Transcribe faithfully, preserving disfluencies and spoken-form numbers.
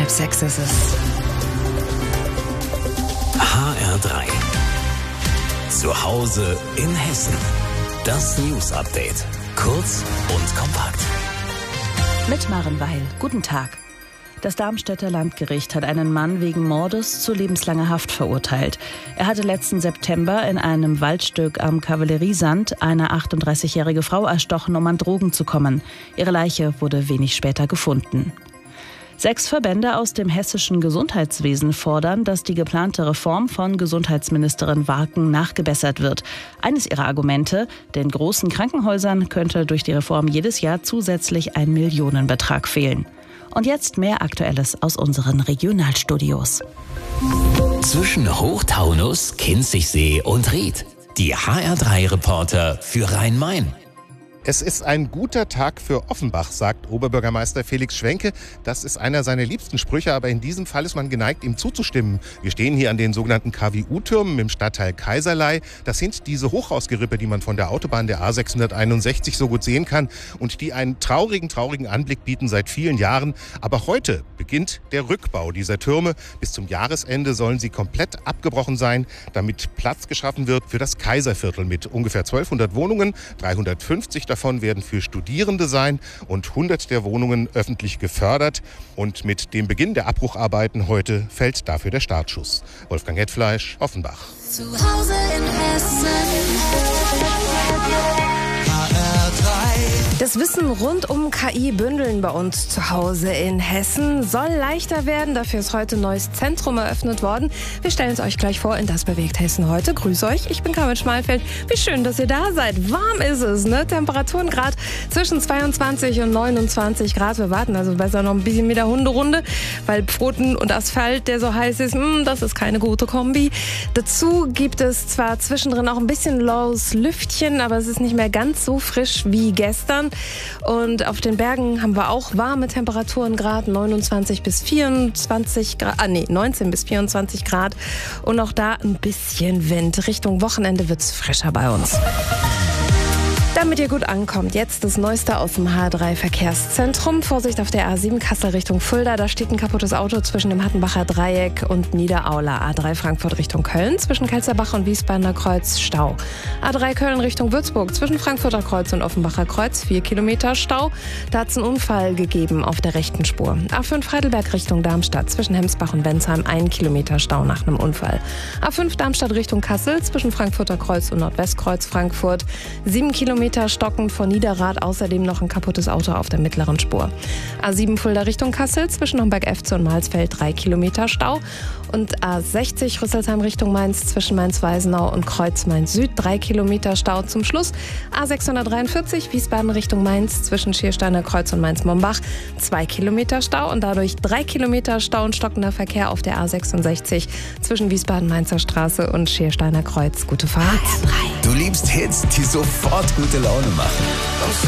Halb sechs ist es. H R drei. Zu Hause in Hessen. Das News Update. Kurz und kompakt. Mit Maren Weil. Guten Tag. Das Darmstädter Landgericht hat einen Mann wegen Mordes zu lebenslanger Haft verurteilt. Er hatte letzten September in einem Waldstück am Kavalleriesand eine achtunddreißigjährige Frau erstochen, um an Drogen zu kommen. Ihre Leiche wurde wenig später gefunden. Sechs Verbände aus dem hessischen Gesundheitswesen fordern, dass die geplante Reform von Gesundheitsministerin Warken nachgebessert wird. Eines ihrer Argumente: den großen Krankenhäusern könnte durch die Reform jedes Jahr zusätzlich ein Millionenbetrag fehlen. Und jetzt mehr Aktuelles aus unseren Regionalstudios. Zwischen Hochtaunus, Kinzigsee und Ried. Die H R drei Reporter für Rhein-Main. Es ist ein guter Tag für Offenbach, sagt Oberbürgermeister Felix Schwenke. Das ist einer seiner liebsten Sprüche, aber in diesem Fall ist man geneigt, ihm zuzustimmen. Wir stehen hier an den sogenannten K W U-Türmen im Stadtteil Kaiserlei. Das sind diese Hochhausgerippe, die man von der Autobahn der A sechshunderteinundsechzig so gut sehen kann und die einen traurigen, traurigen Anblick bieten seit vielen Jahren. Aber heute beginnt der Rückbau dieser Türme. Bis zum Jahresende sollen sie komplett abgebrochen sein, damit Platz geschaffen wird für das Kaiserviertel mit ungefähr zwölfhundert Wohnungen, dreihundertfünfzig davon werden für Studierende sein und hundert der Wohnungen öffentlich gefördert. Und mit dem Beginn der Abbrucharbeiten heute fällt dafür der Startschuss. Wolfgang Hetfleisch, Offenbach. Zu Hause in Hessen. Das Wissen rund um K I bündeln bei uns zu Hause in Hessen soll leichter werden. Dafür ist heute ein neues Zentrum eröffnet worden. Wir stellen es euch gleich vor in Das bewegt Hessen heute. Grüße euch, ich bin Carmen Schmalfeld. Wie schön, dass ihr da seid. Warm ist es, ne? Temperaturen gerade zwischen zweiundzwanzig und neunundzwanzig Grad. Wir warten also besser noch ein bisschen mit der Hunderunde, weil Pfoten und Asphalt, der so heiß ist, mh, das ist keine gute Kombi. Dazu gibt es zwar zwischendrin auch ein bisschen laues Lüftchen, aber es ist nicht mehr ganz so frisch wie gestern. Und auf den Bergen haben wir auch warme Temperaturen, Grad neunundzwanzig bis vierundzwanzig Grad, ah nee, neunzehn bis vierundzwanzig Grad. Und auch da ein bisschen Wind. Richtung Wochenende wird's frischer bei uns. Damit ihr gut ankommt, jetzt das Neueste aus dem H R drei Verkehrszentrum. Vorsicht auf der A sieben Kassel Richtung Fulda. Da steht ein kaputtes Auto zwischen dem Hattenbacher Dreieck und Niederaula. A drei Frankfurt Richtung Köln. Zwischen Kelzerbach und Wiesbadener Kreuz Stau. A drei Köln Richtung Würzburg. Zwischen Frankfurter Kreuz und Offenbacher Kreuz. Vier Kilometer Stau. Da hat es einen Unfall gegeben auf der rechten Spur. A fünf Heidelberg Richtung Darmstadt. Zwischen Hemsbach und Bensheim. Ein Kilometer Stau nach einem Unfall. A fünf Darmstadt Richtung Kassel. Zwischen Frankfurter Kreuz und Nordwestkreuz Frankfurt. Sieben Kilometer stockend vor Niederrad, außerdem noch ein kaputtes Auto auf der mittleren Spur. A sieben Fulda Richtung Kassel, zwischen Homberg-Efze und Mahlsfeld drei Kilometer Stau. Und A sechzig Rüsselsheim Richtung Mainz, zwischen Mainz-Weisenau und Kreuz-Mainz-Süd drei Kilometer Stau zum Schluss. A sechshundertdreiundvierzig Wiesbaden Richtung Mainz, zwischen Schiersteiner Kreuz und Mainz-Mombach zwei Kilometer Stau und dadurch drei Kilometer Stau und stockender Verkehr auf der A sechsundsechzig zwischen Wiesbaden-Mainzer Straße und Schiersteiner Kreuz. Gute Fahrt. Du liebst Hits, die sofort gute Laune machen.